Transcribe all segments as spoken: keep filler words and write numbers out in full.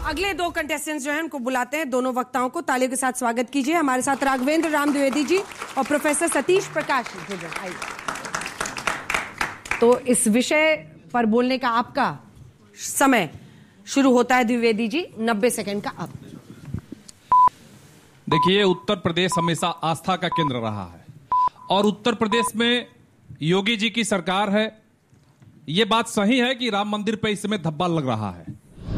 अगले दो कंटेस्टेंट्स जो हैं उनको बुलाते हैं, दोनों वक्ताओं को तालियों के साथ स्वागत कीजिए। हमारे साथ राघवेंद्र राम द्विवेदी जी और प्रोफेसर सतीश प्रकाश जी। तो इस विषय पर बोलने का आपका समय शुरू होता है द्विवेदी जी, नब्बे सेकंड का अब। देखिए, उत्तर प्रदेश हमेशा आस्था का केंद्र रहा है और उत्तर प्रदेश में योगी जी की सरकार है। यह बात सही है कि राम मंदिर पे इस समय धब्बा लग रहा है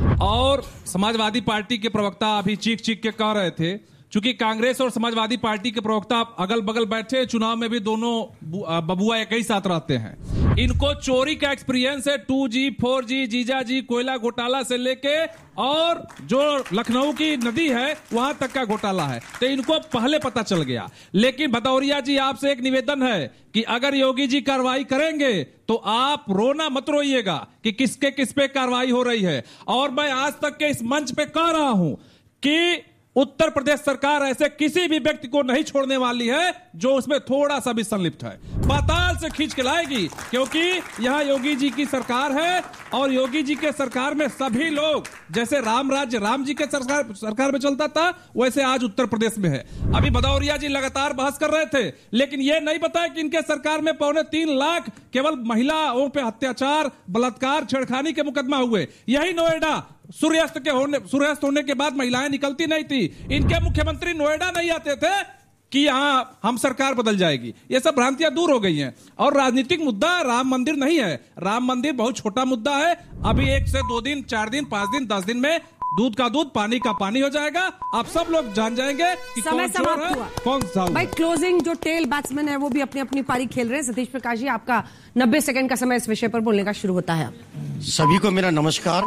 और समाजवादी पार्टी के प्रवक्ता अभी चीख चीख के कह रहे थे, चूंकि कांग्रेस और समाजवादी पार्टी के प्रवक्ता अगल बगल बैठे, चुनाव में भी दोनों बबुआ एक ही साथ रहते हैं। इनको चोरी का एक्सपीरियंस है, टू जी, फोर जी, जीजा जी, कोयला घोटाला से लेके और जो लखनऊ की नदी है वहां तक का घोटाला है, तो इनको पहले पता चल गया। लेकिन भदौरिया जी, आपसे एक निवेदन है कि अगर योगी जी कार्रवाई करेंगे तो आप रोना मत रोइएगा कि किसके किस पे कार्रवाई हो रही है। और मैं आज तक के इस मंच पे कह रहा हूं कि उत्तर प्रदेश सरकार ऐसे किसी भी व्यक्ति को नहीं छोड़ने वाली है जो उसमें थोड़ा सा भी संलिप्त है, पाताल से खींच के लाएगी, क्योंकि यहां योगी जी की सरकार है और योगी जी के सरकार में सभी लोग, जैसे राम राज्य राम जी के सरकार सरकार में चलता था वैसे आज उत्तर प्रदेश में है। अभी भदौरिया जी लगातार बहस कर रहे थे, लेकिन यह नहीं पता कि इनके सरकार में पौने तीन लाख केवल महिलाओं पे अत्याचार, बलात्कार, छेड़खानी के मुकदमा हुए। यही नोएडा सूर्यास्त के होने सूर्यास्त होने के बाद महिलाएं निकलती नहीं थी। इनके मुख्यमंत्री नोएडा नहीं आते थे कि यहां हम सरकार बदल जाएगी। ये सब भ्रांतियां दूर हो गई हैं और राजनीतिक मुद्दा राम मंदिर नहीं है। राम मंदिर बहुत छोटा मुद्दा है। अभी एक से दो दिन, चार दिन, पांच दिन, दस दिन में दूध का दूध, पानी का पानी हो जाएगा। आप सब लोग जान जाएंगे कि समय कौन चोर है, कौन सा। भाई क्लोजिंग जो टेल बैट्समैन है वो भी अपनी अपनी पारी खेल रहे हैं। सतीश प्रकाश जी, आपका नब्बे सेकंड का समय इस विषय पर बोलने का शुरू होता है। सभी को मेरा नमस्कार।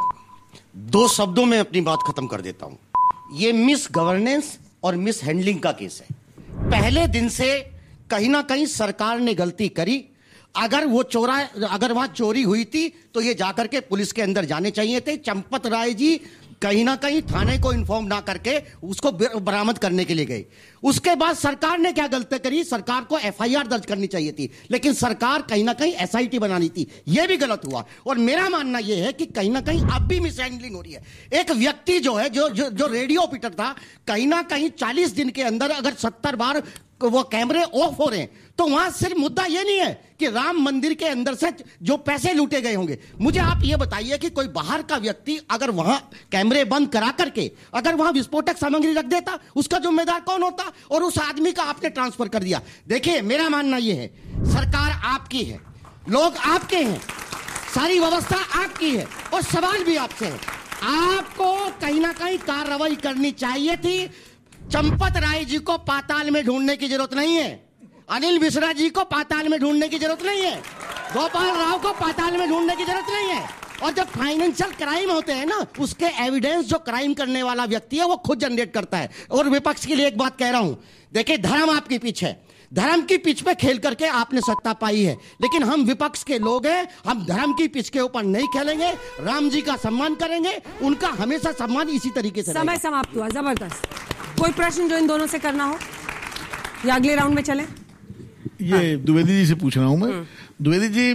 दो शब्दों में अपनी बात खत्म कर देता हूं। यह मिस गवर्नेंस और मिस हैंडलिंग का केस है। पहले दिन से कहीं ना कहीं सरकार ने गलती करी। अगर वो चोरा अगर वहां चोरी हुई थी तो ये जाकर के पुलिस के अंदर जाने चाहिए थे। चंपत राय जी कहीं ना कहीं थाने को इन्फॉर्म ना करके उसको बरामद करने के लिए गए। उसके बाद सरकार ने क्या गलती करी? सरकार को एफआईआर दर्ज करनी चाहिए थी, लेकिन सरकार कहीं ना कहीं एसआईटी बनानी थी। यह भी गलत हुआ। और मेरा मानना यह है कि कहीं ना कहीं अब भी मिसहैंडलिंग हो रही है। एक व्यक्ति जो है जो जो, जो रेडियो ऑपरेटर था, कहीं ना कहीं चालीस दिन के अंदर अगर सत्तर बार वो कैमरे ऑफ हो रहे हैं तो वहां सिर्फ मुद्दा यह नहीं है कि राम मंदिर के अंदर से जो पैसे लूटे गए होंगे। मुझे आप यह बताइए कि कोई बाहर का व्यक्ति अगर वहां कैमरे बंद करा करके अगर वहां विस्फोटक सामग्री रख देता, उसका जिम्मेदार कौन होता? और उस आदमी का आपने ट्रांसफर कर दिया। देखिए, मेरा मानना यह है, सरकार आपकी है, लोग आपके हैं, सारी व्यवस्था आपकी है और सवाल भी आपसे है। आपको कहीं ना कहीं कार्रवाई करनी चाहिए थी। चंपत राय जी को पाताल में ढूंढने की जरूरत नहीं है। अनिल मिश्रा जी को पाताल में ढूंढने की जरूरत नहीं है। गोपाल राव को पाताल में ढूंढने की जरूरत नहीं है। और जब फाइनेंशियल क्राइम होते हैं ना, उसके एविडेंस जो क्राइम करने वाला व्यक्ति है वो खुद जनरेट करता है। और विपक्ष के लिए एक बात कह रहा हूं, देखिए, धर्म आपकी पीछे है। धर्म की पिच पे खेल करके आपने सत्ता पाई है, लेकिन हम विपक्ष के लोग हैं। हम धर्म की पिच के ऊपर नहीं खेलेंगे। राम जी का सम्मान करेंगे, उनका हमेशा सम्मान इसी तरीके से। समय समाप्त हुआ। जबरदस्त। कोई प्रश्न जो इन दोनों से करना हो या अगले राउंड में चले? ये हाँ। द्विवेदी जी से पूछ रहा हूं मैं। द्विवेदी जी,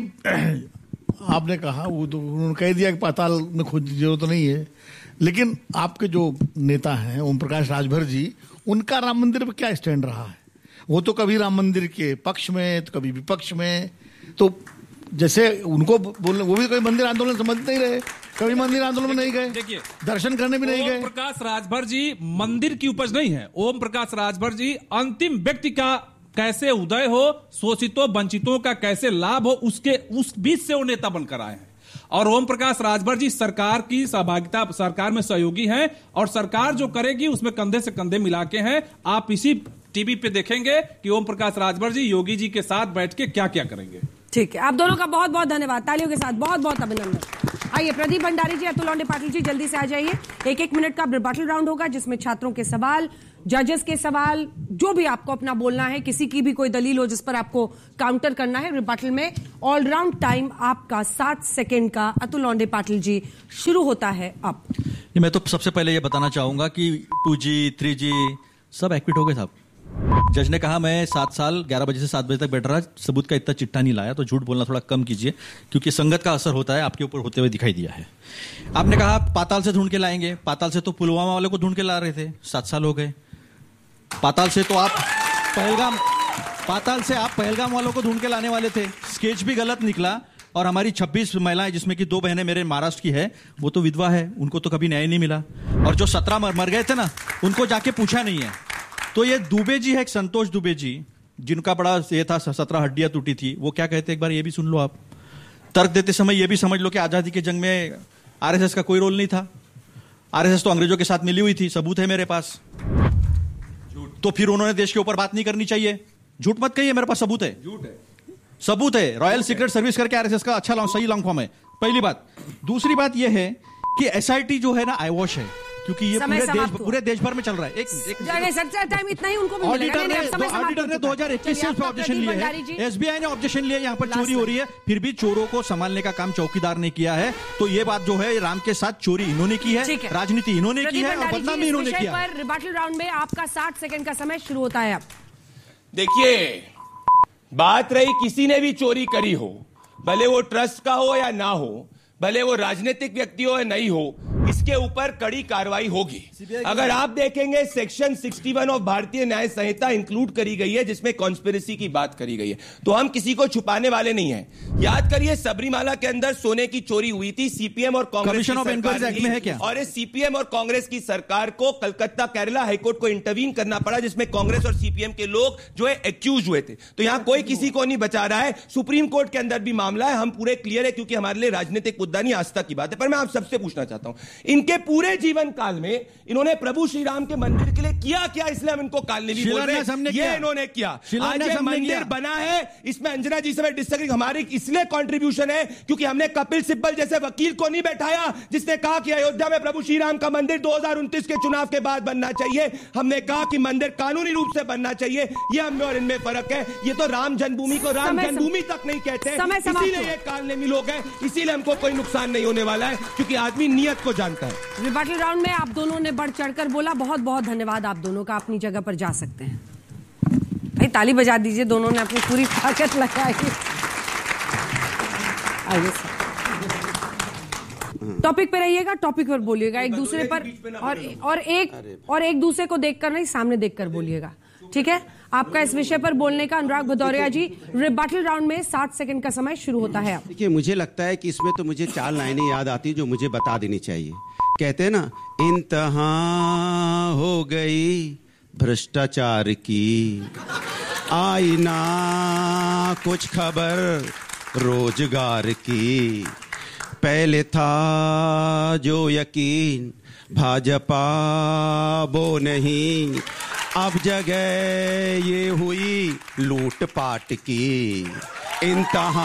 आपने कहा, वो तो उन्होंने कह दिया कि पाताल में खोज की जरूरत नहीं है, लेकिन आपके जो नेता हैं ओम प्रकाश राजभर जी, उनका राम मंदिर पर क्या स्टैंड रहा है? वो तो कभी राम मंदिर के पक्ष में तो कभी विपक्ष में। तो जैसे उनको बोलने, वो भी कोई मंदिर आंदोलन समझते नहीं रहे, कभी मंदिर आंदोलन में नहीं गए, देखिए दर्शन करने भी नहीं गए। ओम प्रकाश राजभर जी मंदिर की उपज नहीं है। ओम प्रकाश राजभर जी अंतिम व्यक्ति का कैसे उदय हो, शोषितों वंचितों का कैसे लाभ हो, उसके उस बीच से वो नेता बनकर आए हैं। और ओम प्रकाश राजभर जी सरकार की सहभागिता, सरकार में सहयोगी हैं और सरकार जो करेगी उसमें कंधे से कंधे मिला के हैं। आप इसी टीवी पे देखेंगे कि ओम प्रकाश राजभर जी योगी जी के साथ बैठ के क्या क्या करेंगे। ठीक है, आप दोनों का बहुत बहुत धन्यवाद। तालियों के साथ बहुत बहुत अभिनंदन। आइए प्रदीप भंडारी जी, अतुल लौंडे पाटिल जी, जल्दी से आ जाइए। एक एक मिनट का रिबटल राउंड होगा जिसमें छात्रों के सवाल, जजेस के सवाल, जो भी आपको अपना बोलना है, किसी की भी कोई दलील हो जिस पर आपको काउंटर करना है रिबटल में। ऑलराउंड टाइम आपका साठ सेकेंड का। अतुल लौंडे पाटिल जी, शुरू होता है अब। मैं तो सबसे पहले ये बताना चाहूंगा कि टू जी, थ्री जी सब एक्टिवेट हो गए साहब। जज ने कहा मैं सात साल ग्यारह बजे से सात बजे तक बैठ रहा, सबूत का इतना चिट्ठा नहीं लाया, तो झूठ बोलना थोड़ा कम कीजिए, क्योंकि संगत का असर होता है, आपके ऊपर होते हुए दिखाई दिया है। आपने कहा पाताल से ढूंढ के लाएंगे, पाताल से तो पुलवामा वाले को ढूंढ के ला रहे थे, सात साल हो गए। पाताल से तो आप पहलगाम पाताल से आप पहलगाम वालों को ढूंढ के लाने वाले थे, स्केच भी गलत निकला, और हमारी छब्बीस महिलाएं जिसमें कि दो बहनें मेरे महाराष्ट्र की है, वो तो विधवा है, उनको तो कभी न्याय नहीं मिला, और जो सत्रह मर, मर गए थे ना, उनको जाके पूछा नहीं है। तो ये दुबे जी है, एक संतोष दुबे जी, जिनका बड़ा ये था, सत्रह हड्डियां टूटी थी, वो क्या कहते हैं एक बार ये भी सुन लो आप। तर्क देते समय ये भी समझ लो कि आजादी के जंग में आरएसएस का कोई रोल नहीं था, आरएसएस तो अंग्रेजों के साथ मिली हुई थी, सबूत है मेरे पास। तो फिर उन्होंने देश के ऊपर बात नहीं करनी चाहिए, झूठ मत कहिए, मेरे पास सबूत है, झूठ है, सबूत है। रॉयल सीक्रेट सर्विस करके आरएसएस का अच्छा लॉन्ग, सही लॉन्ग फॉर्म है, पहली बात। दूसरी बात यह है कि एसआईटी जो है ना, आईवॉश है, क्योंकि ये पूरे देश पूरे देश भर में चल रहा है। एक एक टाइम इतना ही उनको भी ऑडिटर ने ऑडिटर ने दो हज़ार इक्कीस से उस पर ऑब्जेक्शन लिया है, एसबीआई ने ऑब्जेक्शन लिया, यहाँ पर चोरी हो रही है, फिर भी चोरों को संभालने का काम चौकीदार ने किया है। तो ये बात जो है, राम के साथ चोरी इन्होंने की है, राजनीति इन्होंने की है, और बदनामी इन्होंने किया है। रिबेटल राउंड में आपका साठ सेकंड का समय शुरू होता है। अब देखिए, बात रही किसी ने भी चोरी करी हो, भले वो ट्रस्ट का हो या ना हो, भले वो राजनीतिक व्यक्ति हो या नहीं हो, इसके ऊपर कड़ी कार्रवाई होगी। अगर आप देखेंगे सेक्शन इकसठ ऑफ भारतीय न्याय संहिता इंक्लूड करी गई है, जिसमें कॉन्स्पिरेसी की बात करी गई है, तो हम किसी को छुपाने वाले नहीं हैं। याद करिए, सबरीमाला के अंदर सोने की चोरी हुई थी, सीपीएम और कांग्रेस में है क्या? और इस सीपीएम और कांग्रेस की सरकार को कलकत्ता केरला हाईकोर्ट को इंटरवीन करना पड़ा, जिसमें कांग्रेस और सीपीएम के लोग जो है एक्यूज हुए थे। तो यहां कोई किसी को नहीं बचा रहा है। सुप्रीम कोर्ट के अंदर भी मामला है, हम पूरे क्लियर है, क्योंकि हमारे लिए राजनीतिक मुद्दा नहीं, आस्था की बात है। पर मैं आप सबसे पूछना चाहता हूं, इनके पूरे जीवन काल में इन्होंने प्रभु श्री राम के मंदिर के लिए किया क्या? इसलिए हम इनको काल नहीं बोल रहे, ये इन्होंने किया। आज ये मंदिर बना है, इसमें अंजना जी से मैं डिसएग्री, हमारी इसलिए कंट्रीब्यूशन है क्योंकि हमने कपिल सिब्बल जैसे वकील को नहीं बैठाया जिसने कहा कि अयोध्या में प्रभु श्री राम का मंदिर दो हज़ार उनतीस के चुनाव के बाद बनना चाहिए। हमने कहा कि मंदिर कानूनी रूप से बनना चाहिए। ये हमें और इनमें फर्क है। ये तो राम जन्मभूमि को राम जन्मभूमि तक नहीं कहते, इसीलिए ये काल नेमी लोग हैं, इसीलिए हमको कोई नुकसान नहीं होने वाला है, क्योंकि आदमी नियत को जानता है। रिबेटल राउंड में आप दोनों ने बढ़ चढ़कर बोला, बहुत बहुत धन्यवाद आप दोनों का। अपनी जगह पर जा सकते हैं। भाई ताली बजा दीजिए, दोनों ने अपनी पूरी ताकत लगाई। आइए टॉपिक पे रहिएगा, टॉपिक पर बोलिएगा, एक दूसरे पर, और और एक और एक दूसरे को देखकर नहीं, सामने देखकर बोलिएगा, ठीक है? आपका इस विषय पर बोलने का, अनुराग भदौरिया जी, रिबेटल राउंड में साठ सेकंड का समय शुरू होता है। देखिए, मुझे लगता है कि इसमें तो मुझे चार लाइनें याद आती जो मुझे बता देनी चाहिए। कहते हैं ना, इंतहा हो गई भ्रष्टाचार की, आई ना कुछ खबर रोजगार की, पहले था जो यकीन भाजपा वो नहीं, अब जगह ये हुई लूट पाट की, इंतहा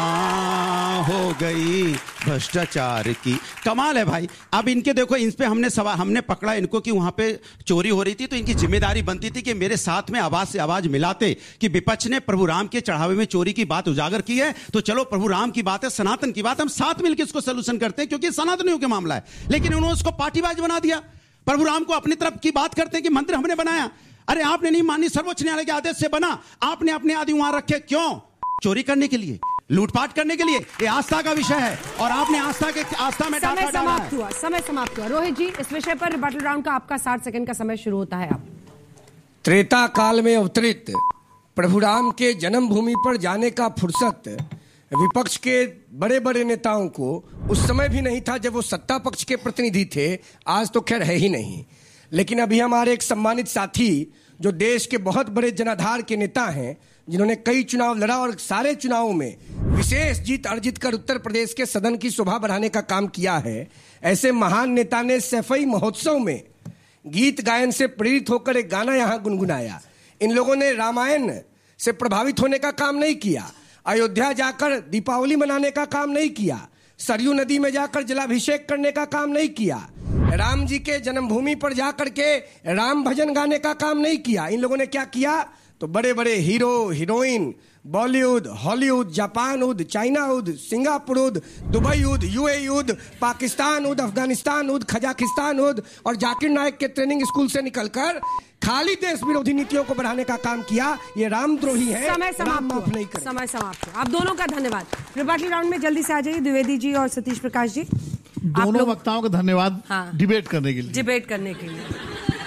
हो गई भ्रष्टाचार की। कमाल है भाई। अब इनके देखो, इन पे हमने सवाल हमने पकड़ा इनको कि वहां पे चोरी हो रही थी, तो इनकी जिम्मेदारी बनती थी कि मेरे साथ में आवाज से आवाज मिलाते कि विपक्ष ने प्रभु राम के चढ़ावे में चोरी की बात उजागर की है, तो चलो प्रभु राम की बात है, सनातन की बात, हम साथ मिलकर इसको सोल्यूशन करते हैं, क्योंकि सनातनियों का मामला है। लेकिन उन्होंने उसको पार्टीबाज बना दिया। प्रभु राम को अपनी तरफ की बात करते हैं कि मंदिर हमने बनाया। अरे आपने नहीं मानी, सर्वोच्च न्यायालय के आदेश से बना, आपने अपने आदि वहां रखे, क्यों? चोरी करने के लिए, लूटपाट करने के लिए। ये आस्था का विषय है, और आपने आस्था के आस्था में समय समाप्त हुआ, समय समाप्त हुआ। रोहित जी, इस विषय पर रिबेटल राउंड का आपका साठ सेकंड का समय शुरू होता है। अब त्रेता काल में अवतरित प्रभु राम के जन्मभूमि पर जाने का फुर्सत विपक्ष के बड़े बड़े नेताओं को उस समय भी नहीं था जब वो सत्ता पक्ष के प्रतिनिधि थे, आज तो खैर है ही नहीं। लेकिन अभी हमारे एक सम्मानित साथी जो देश के बहुत बड़े जनाधार के नेता हैं, जिन्होंने कई चुनाव लड़ा और सारे चुनावों में विशेष जीत अर्जित कर उत्तर प्रदेश के सदन की शोभा बढ़ाने का काम किया है, ऐसे महान नेता ने सैफई महोत्सव में गीत गायन से प्रेरित होकर एक गाना यहां गुनगुनाया। इन लोगों ने रामायण से प्रभावित होने का काम नहीं किया, अयोध्या जाकर दीपावली मनाने का काम नहीं किया, सरयू नदी में जाकर जलाभिषेक करने का काम नहीं किया, राम जी के जन्मभूमि पर जाकर के राम भजन गाने का काम नहीं किया। इन लोगों ने क्या किया? तो बड़े बड़े hero heroine, Bollywood, Hollywood, Japan उद, चाइना उद, सिंगापुर उद, दुबई उद, यूएई उद, पाकिस्तान उद, अफगानिस्तान उद, कजाकिस्तान उद और जाकिर नायक के ट्रेनिंग स्कूल से निकलकर खाली देश विरोधी नीतियों को बढ़ाने का काम किया। ये रामद्रोही है। समय समाप्त नहीं कर समय समाप्त आप दोनों का धन्यवाद। रिबटल राउंड में जल्दी से आ जाइए द्विवेदी जी और सतीश प्रकाश जी। दोनों वक्ताओं का धन्यवाद। हाँ, डिबेट करने के लिए डिबेट करने के लिए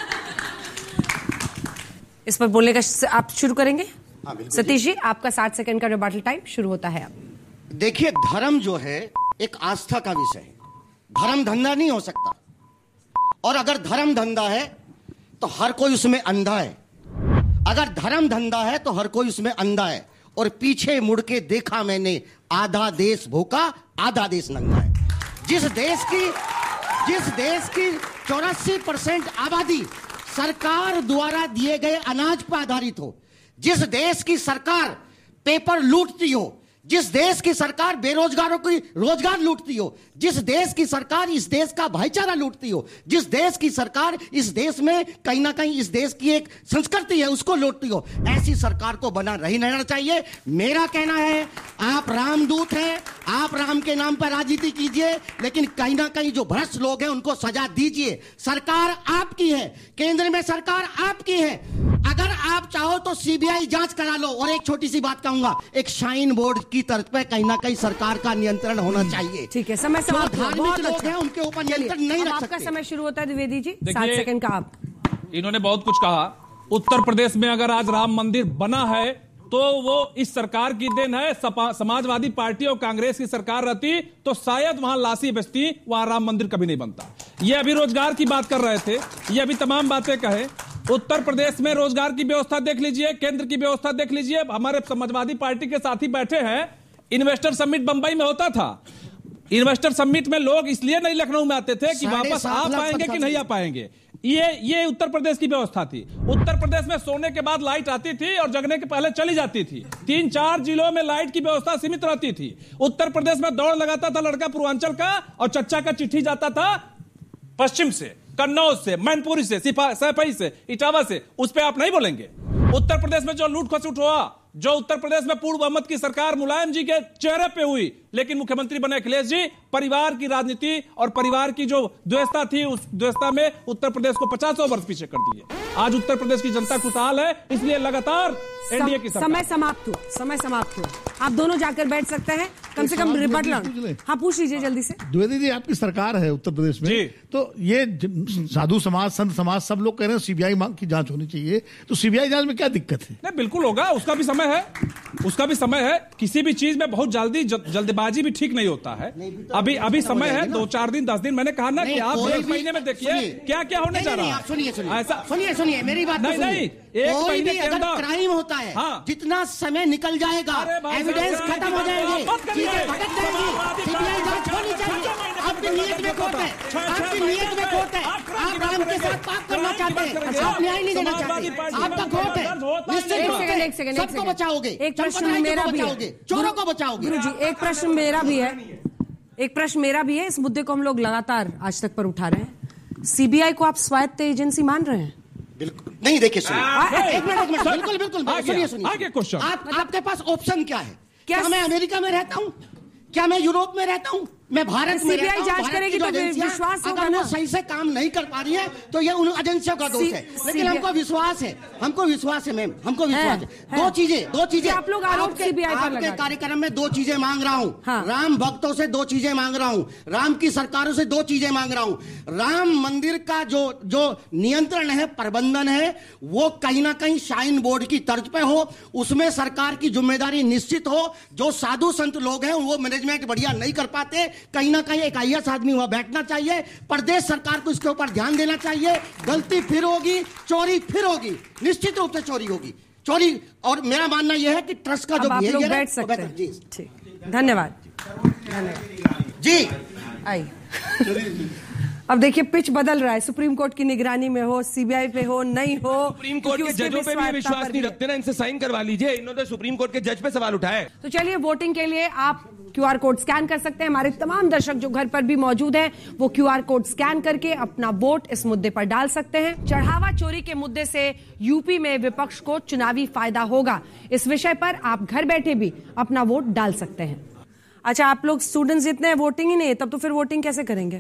इस पर बोलने का आप शुरू करेंगे। हाँ, सतीश जी आपका साठ सेकंड का रिबटल टाइम शुरू होता है अब। देखिए, धर्म जो है एक आस्था का विषय है, धर्म धंधा नहीं हो सकता। और अगर धर्म धंधा है तो हर कोई उसमें अंधा है। अगर धर्म धंधा है तो हर कोई उसमें अंधा है। और पीछे मुड़ के देखा मैंने, आधा देश भूखा आधा देश नंगा है। जिस देश की जिस देश की चौरासी परसेंट आबादी सरकार द्वारा दिए गए अनाज पर आधारित हो, जिस देश की सरकार पेपर लूटती हो, जिस देश की सरकार बेरोजगारों की रोजगार लूटती हो, जिस देश की सरकार इस देश का भाईचारा लूटती हो, जिस देश की सरकार इस देश में कहीं ना कहीं इस देश की एक संस्कृति है उसको लूटती हो, ऐसी सरकार को बना नहीं रहना चाहिए। मेरा कहना है, आप रामदूत हैं, आप राम के नाम पर राजनीति कीजिए, लेकिन कहीं ना कहीं जो भ्रष्ट लोग हैं उनको सजा दीजिए। सरकार आपकी है, केंद्र में सरकार आपकी है। अगर आप चाहो तो सीबीआई जांच करा लो। और एक छोटी सी बात कहूंगा, एक शाइन बोर्ड की तर्ज पे कहीं ना कहीं सरकार का नियंत्रण होना चाहिए। ठीक है, समय समाप्त हुआ। बहुत लोग अच्छा हैं उनके ऊपर नियंत्रण नहीं रख सकते। आपका समय शुरू होता है द्विवेदी जी, सात देखिए, सेकंड का आप। इन्होंने बहुत कुछ कहा। उत्तर प्रदेश में अगर आज राम मंदिर बना है तो वो इस सरकार की देन है। सपा- समाजवादी पार्टी और कांग्रेस की सरकार रहती तो शायद वहां लाशी बचती, वहां राम मंदिर कभी नहीं बनता। ये अभी रोजगार की बात कर रहे थे, ये अभी तमाम बातें कहे। उत्तर प्रदेश में रोजगार की व्यवस्था देख लीजिए, केंद्र की व्यवस्था देख लीजिए। हमारे समाजवादी पार्टी के साथी बैठे हैं, इन्वेस्टर समिट बंबई में होता था। इन्वेस्टर समिट में लोग इसलिए नहीं लखनऊ में आते थे कि वापस आ पाएंगे कि नहीं आ पाएंगे। ये ये उत्तर प्रदेश की व्यवस्था थी। उत्तर प्रदेश में सोने के बाद लाइट आती थी और जगने के पहले चली जाती थी। तीन चार जिलों में लाइट की व्यवस्था सीमित रहती थी। उत्तर प्रदेश में दौड़ लगाता था लड़का पूर्वांचल का, और चच्चा का चिट्ठी जाता था पश्चिम से, कन्नौज से, मैनपुरी से, सैफई से, इटावा से। उस पर आप नहीं बोलेंगे। उत्तर प्रदेश में जो लूट खसुट हुआ, जो उत्तर प्रदेश में पूर्व बहुमत की सरकार मुलायम जी के चेहरे पे हुई, लेकिन मुख्यमंत्री बने अखिलेश जी, परिवार की राजनीति और परिवार की जो द्वेषता थी, उस द्वेषता में उत्तर प्रदेश को पचासों वर्ष पीछे कर दिए। आज उत्तर प्रदेश की जनता खुशहाल है, इसलिए लगातार एनडीए की सरकार। समय समाप्त हुआ, समय समाप्त हुआ। आप दोनों जाकर बैठ सकते हैं, कम से कम रिबटल राउंड। हाँ, पूछ लीजिए जल्दी से। द्विवेदी जी, आपकी सरकार है उत्तर प्रदेश में, तो ये साधु समाज, संत समाज, सब लोग कह रहे हैं सीबीआई की जांच होनी चाहिए, तो सीबीआई जांच में क्या दिक्कत है? नहीं, बिल्कुल होगा, उसका भी समय है, उसका भी समय है। किसी भी चीज में बहुत जल्दी जल्दबाजी भी ठीक नहीं होता है। अभी अभी समय है, दो चार दिन दस दिन। मैंने कहा ना कि आप एक महीने में देखिए क्या क्या होने जा रहा है। सुनिए सुनिए ऐसा सुनिए सुनिए मेरी बात नहीं नहीं, एक महीने के अंदर क्राइम होता है, हाँ, जितना समय निकल जाएगा, एविडेंस खत्म हो जाएंगे, चीजें भटक जाएंगी, सीबीआई जांच होनी चाहिए। आपकी नीयत में खोट है, आपकी नीयत में खोट है। आप राम के साथ पाप करना चाहते हैं, आप न्याय नहीं देना चाहते, आपका खोट है। निश्चित रूप से सबको बचाओगे, एक प्रश्न मेरा भी है, चोरों को बचाओगे। गुरुजी, एक प्रश्न मेरा भी है, एक प्रश्न मेरा भी है। इस मुद्दे को हम लोग लगातार आज तक पर उठा रहे हैं। सीबीआई को आप स्वायत्त एजेंसी मान रहे हैं? बिल्कुल नहीं। देखिए सुनिए, एक मिनट एक मिनट, बिल्कुल बिल्कुल सुनिए सुनिए। आगे क्वेश्चन, आप आपके पास ऑप्शन क्या है? क्या क्या मैं अमेरिका में रहता हूँ? क्या मैं यूरोप में रहता हूँ? मैं भारत में रहता हूँ। जांच करेगी तो विश्वास होगा अगर ना? वो सही से काम नहीं कर पा रही है तो ये उन एजेंसियों का दोष है, लेकिन हमको विश्वास है, हमको विश्वास है मैम, हमको विश्वास है। दो चीजें दो चीजें आप लोग आरोप सीबीआई पर लगा आपके कार्यक्रम में दो चीजें मांग रहा हूँ। हाँ। राम भक्तों से दो चीजें मांग रहा हूँ, राम की सरकारों से दो चीजें मांग रहा हूँ। राम मंदिर का जो जो नियंत्रण है, प्रबंधन है, वो कहीं ना कहीं शाइन बोर्ड की तर्ज पे हो, उसमें सरकार की जिम्मेदारी निश्चित हो। जो साधु संत लोग हैं वो मैनेजमेंट बढ़िया नहीं कर पाते, कहीं ना कहीं आईएएस आदमी वहां बैठना चाहिए। प्रदेश सरकार को इसके ऊपर ध्यान देना चाहिए। गलती फिर होगी, चोरी फिर होगी, निश्चित रूप से चोरी होगी, चोरी। और मेरा मानना यह है कि ट्रस्ट का जो बिहेवियर है, बैठ सकते हैं। जी ठीक, धन्यवाद जी। आई अब देखिए पिच बदल रहा है, सुप्रीम कोर्ट की निगरानी में हो, सीबीआई पे हो, नहीं हो, सुप्रीम कोर्ट के जजों पे भी विश्वास नहीं रखते ना, इनसे साइन करवा लीजिए। इन्होंने सुप्रीम कोर्ट के जज पे सवाल उठाए। तो चलिए वोटिंग के लिए आप क्यूआर कोड स्कैन कर सकते हैं। हमारे तमाम दर्शक जो घर पर भी मौजूद हैं वो क्यूआर कोड स्कैन करके अपना वोट इस मुद्दे पर डाल सकते हैं। चढ़ावा चोरी के मुद्दे से यूपी में विपक्ष को चुनावी फायदा होगा, इस विषय पर आप घर बैठे भी अपना वोट डाल सकते हैं। अच्छा, आप लोग स्टूडेंट्स जितने हैं वोटिंग ही नहीं है, तब तो फिर वोटिंग कैसे करेंगे?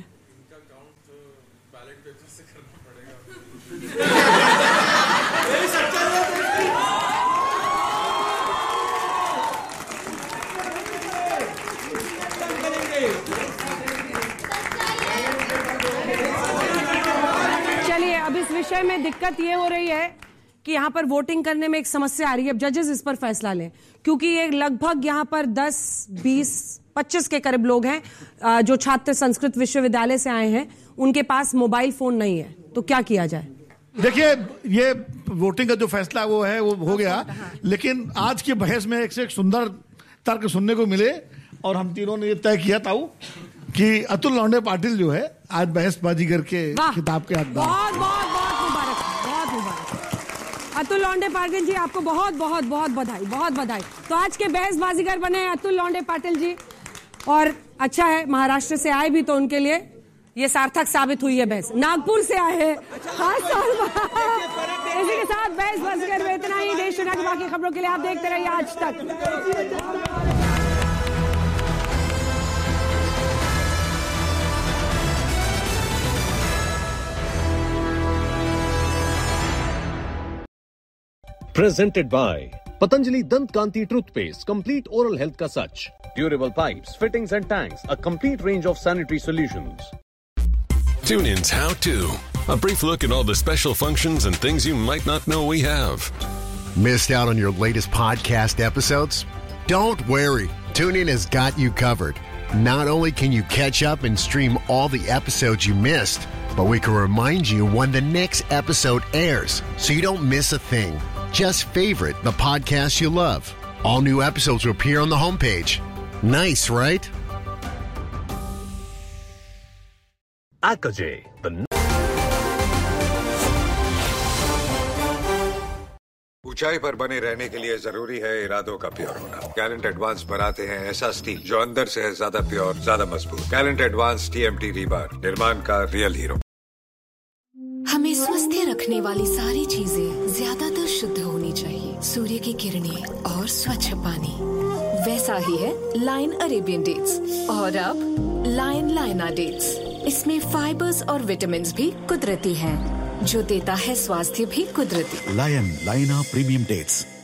चलिए, अब इस विषय में दिक्कत ये हो रही है कि यहाँ पर वोटिंग करने में एक समस्या आ रही है। अब जजेस इस पर फैसला लें, क्योंकि ये लगभग यहाँ पर दस, बीस, पच्चीस के करीब लोग हैं जो छात्र संस्कृत विश्वविद्यालय से आए हैं, उनके पास मोबाइल फोन नहीं है, तो क्या किया जाए? देखिए, ये वोटिंग का जो फैसला वो है वो हो गया, लेकिन आज की बहस में एक से एक सुंदर तर्क सुनने को मिले और हम तीनों ने ये तय किया था कि अतुल लौंडे पाटिल जो है आज बहसबाजी करके खिताब के हकदार। बहुत बहुत बहुत मुबारक, बहुत मुबारक अतुल लौंडे पाटिल जी, आपको बहुत बहुत बहुत बधाई, बहुत बधाई। तो आज के बहसबाजीगर बने हैं अतुल लौंडे पाटिल जी, और अच्छा है महाराष्ट्र से आए भी तो उनके लिए ये सार्थक साबित हुई है बहस। नागपुर से आए हैं, खास तौर पर। इसी के साथ बहसबाजीगर में इतना ही। देश दुनिया की बाकी खबरों के लिए आप देखते रहिए आज तक। Presented by Patanjali Dant Kanti Toothpaste, complete oral health ka sach. Durable pipes, fittings and tanks, a complete range of sanitary solutions. TuneIn's How To. A brief look at all the special functions and things you might not know we have. Missed out on your latest podcast episodes? Don't worry. TuneIn has got you covered. Not only can you catch up and stream all the episodes you missed, but we can remind you when the next episode airs so you don't miss a thing. Just favorite the podcast you love. All new episodes will appear on the homepage. Nice, right? Akaje, the ऊंचाई पर बने रहने के लिए जरूरी है इरादों का प्योर होना। गैलेंट एडवांस बनाते हैं ऐसा स्टील जो अंदर से है ज्यादा प्योर, ज्यादा मजबूत। गैलेंट एडवांस टीएमटी रीबार, निर्माण का रियल हीरो। हमें स्वस्थ रखने वाली सारी चीजें ज्यादातर शुद्ध होनी चाहिए। सूर्य की किरणें और स्वच्छ पानी, वैसा ही है लाइन अरेबियन डेट्स। और अब लाइन लाइना डेट्स, इसमें फाइबर्स और विटामिन भी कुदरती हैं, जो देता है स्वास्थ्य भी कुदरती। लायन लाइना प्रीमियम डेट्स।